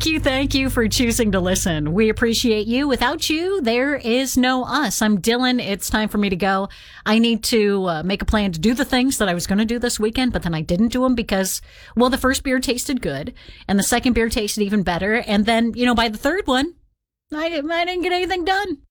Thank you for choosing to listen. We appreciate you. Without you, there is no us. I'm Dylan. It's time for me to go. I need to make a plan to do the things that I was going to do this weekend, but then I didn't do them because, well, the first beer tasted good, and the second beer tasted even better, and then, by the third one, I didn't get anything done.